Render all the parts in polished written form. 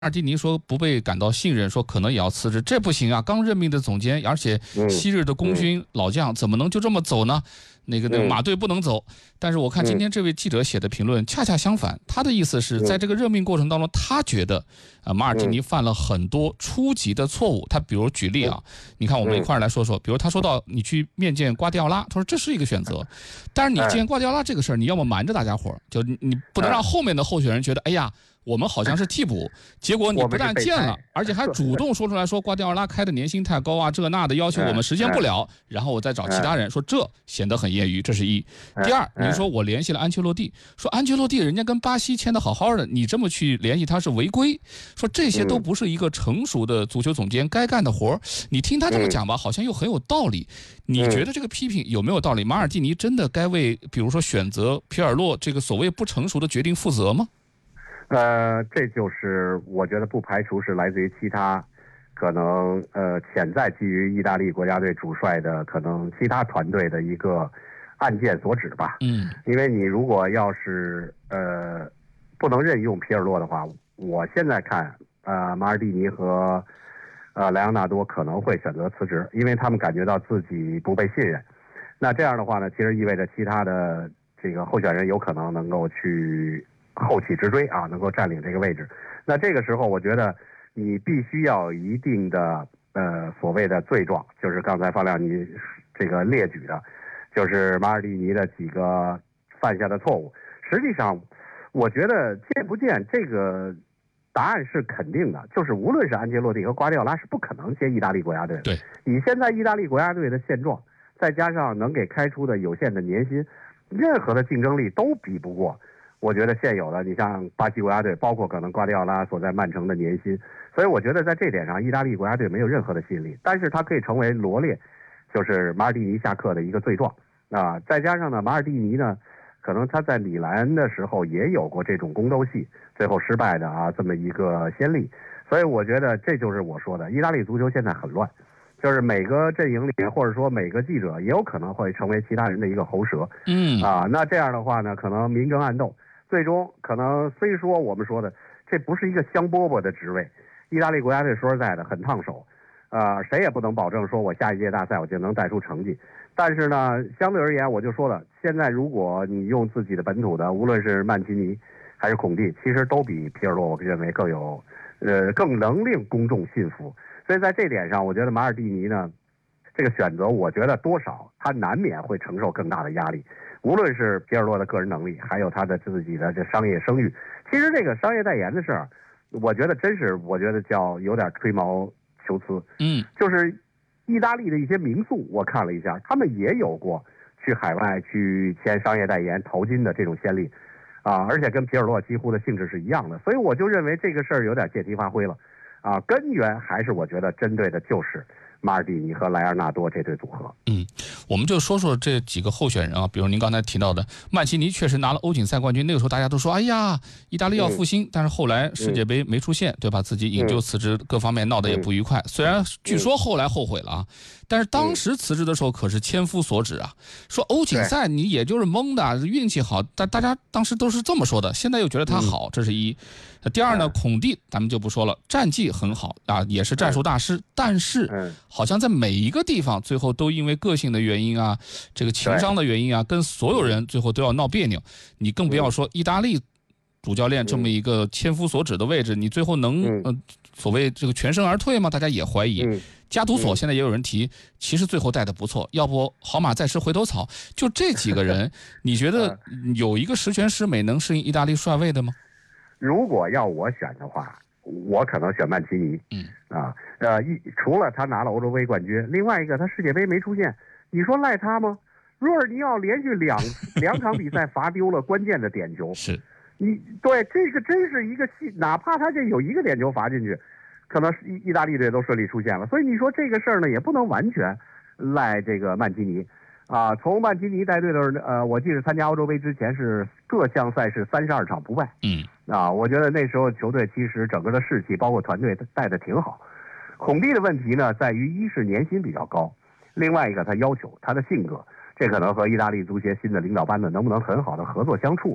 阿尔蒂尼说不被感到信任，说可能也要辞职，这不行啊！刚任命的总监，而且昔日的功勋老将，怎么能就这么走呢？那个马队不能走。但是我看今天这位记者写的评论恰恰相反，他的意思是在这个任命过程当中，他觉得马尔蒂尼犯了很多初级的错误。他比如举例啊，你看我们一块儿来说说，比如他说到你去面见瓜迪奥拉，他说这是一个选择，但是你见瓜迪奥拉这个事儿，你要么瞒着大家伙，就你不能让后面的候选人觉得，哎呀。我们好像是替补，结果你不但见了，而且还主动说出来说瓜迪奥拉开的年薪太高啊，这那的要求我们实现不了，然后我再找其他人说这显得很业余，这是一。第二，你说我联系了安切洛蒂，说安切洛蒂人家跟巴西签的好好的，你这么去联系他是违规，说这些都不是一个成熟的足球总监该干的活。你听他这么讲吧，好像又很有道理。你觉得这个批评有没有道理？马尔蒂尼真的该为比如说选择皮尔洛这个所谓不成熟的决定负责吗？ 这就是我觉得不排除是来自于其他可能潜在基于意大利国家队主帅的可能其他团队的一个案件所指吧。因为你如果要是不能任用皮尔洛的话，我现在看马尔蒂尼和莱昂纳多可能会选择辞职，因为他们感觉到自己不被信任。那这样的话呢，其实意味着其他的这个候选人有可能能够去后起直追啊，能够占领这个位置。那这个时候我觉得你必须要有一定的所谓的罪状，就是刚才方亮你这个列举的，就是马尔蒂尼的几个犯下的错误。实际上我觉得见不见这个答案是肯定的，就是无论是安切洛蒂和瓜迪奥拉是不可能接意大利国家队的。 对， 以现在意大利国家队的现状，再加上能给开出的有限的年薪，任何的竞争力都比不过我觉得现有的，你像巴西国家队，包括可能瓜迪奥拉所在曼城的年薪，所以我觉得在这点上，意大利国家队没有任何的吸引力。但是它可以成为罗列，就是马尔蒂尼下课的一个罪状啊。再加上呢，马尔蒂尼呢，可能他在米兰的时候也有过这种宫斗戏，最后失败的啊这么一个先例。所以我觉得这就是我说的，意大利足球现在很乱。就是每个阵营里面，或者说每个记者也有可能会成为其他人的一个喉舌，那这样的话呢，可能明争暗斗。最终可能虽说我们说的这不是一个香饽饽的职位，意大利国家队说实在的很烫手，谁也不能保证说我下一届大赛我就能带出成绩。但是呢，相对而言，我就说了，现在如果你用自己的本土的，无论是曼奇尼还是孔蒂，其实都比皮尔洛我认为更有，更能令公众信服。所以在这点上，我觉得马尔蒂尼呢，这个选择，我觉得多少他难免会承受更大的压力。无论是皮尔洛的个人能力，还有他的自己的这商业声誉，其实这个商业代言的事儿，我觉得真是，我觉得叫有点吹毛求疵。就是意大利的一些名宿，我看了一下，他们也有过去海外去签商业代言淘金的这种先例，而且跟皮尔洛几乎的性质是一样的。所以我就认为这个事儿有点借题发挥了，根源还是我觉得针对的就是马尔蒂尼和莱昂纳多这对组合。 我们就说说这几个候选人啊，比如您刚才提到的曼奇尼，确实拿了欧锦赛冠军，那个时候大家都说，哎呀，意大利要复兴，但是后来世界杯没出现，对吧？自己引咎辞职，各方面闹得也不愉快。虽然据说后来后悔了啊，但是当时辞职的时候可是千夫所指啊，说欧锦赛你也就是蒙的，运气好，但大家当时都是这么说的，现在又觉得他好，这是一。第二呢，孔蒂咱们就不说了，战绩很好啊，也是战术大师，但是好像在每一个地方最后都因为个性的原因啊，这个情商的原因啊，跟所有人最后都要闹别扭。你更不要说意大利主教练这么一个千夫所指的位置，你最后能所谓这个全身而退吗？大家也怀疑。加图索现在也有人提，其实最后带的不错，要不好马再吃回头草。就这几个人，你觉得有一个十全十美能适应意大利帅位的吗？ 如果要我选的话，我可能选曼奇尼。除了他拿了欧洲杯冠军，另外一个他世界杯没出现，你说赖他吗？若尔尼奥连续两场比赛罚丢了关键的点球， 是你对这个真是一个戏，哪怕他这有一个点球罚进去，可能意大利队都顺利出现了。所以你说这个事儿呢，也不能完全赖这个曼奇尼。从曼奇尼带队的时候，我记得参加欧洲杯之前是各项赛事32场不败。我觉得那时候球队其实整个的士气，包括团队带的挺好。孔蒂的问题呢，在于一是年薪比较高，另外一个他要求他的性格，这可能和意大利足协新的领导班子能不能很好的合作相处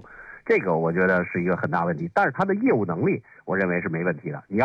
这个我觉得是一个很大问题。但是他的业务能力，我认为是没问题的。你要